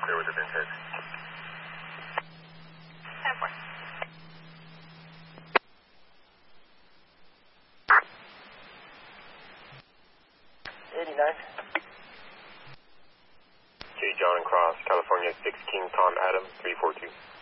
clear with the Vinted. 10-4. 89. J. John and Cross, California 6 King Tom Adam 342.